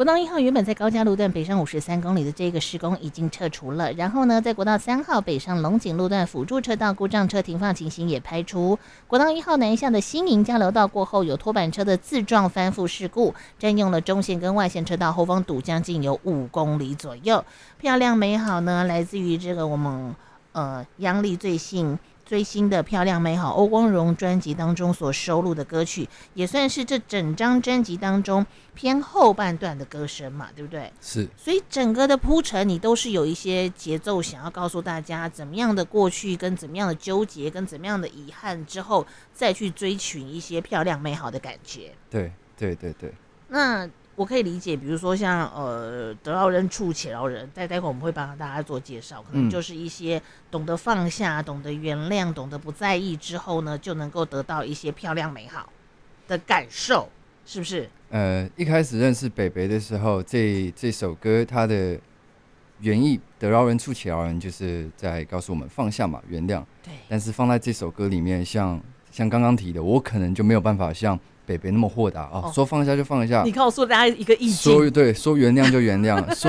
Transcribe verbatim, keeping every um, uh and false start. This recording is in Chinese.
国道一号原本在高架路段北上五十三公里的这个施工已经撤除了，然后呢，在国道三号北上龙井路段辅助车道故障车停放情形也排除。国道一号南下的新营交流道过后，有拖板车的自撞翻覆事故，占用了中线跟外线车道，后方堵将近有五公里左右。漂亮美好呢，来自于这个我们呃央丽最新。最新的漂亮美好欧光荣专辑当中所收录的歌曲，也算是这整张专辑当中偏后半段的歌声嘛，对不对？ 是， 所以整个的铺陈你都是有一些节奏想要告诉大家怎么样的过去跟怎么样的纠结跟怎么样的遗憾之后，再去追寻一些漂亮美好的感觉。 对对对对。 那我可以理解，比如说像呃得饶人处且饶人，待待会我们会帮大家做介绍，可能就是一些懂得放下、懂得原谅、懂得不在意之后呢，就能够得到一些漂亮美好的感受，是不是？ 呃，一开始认识北北的时候，这这首歌它的原意得饶人处且饶人，就是在告诉我们放下嘛，原谅。 对。 但是放在这首歌里面，像像刚刚提的，我可能就没有办法像北北那么豁达哦，说放下就放下。 你告诉大家一个意境， 说对，说原谅就原谅，说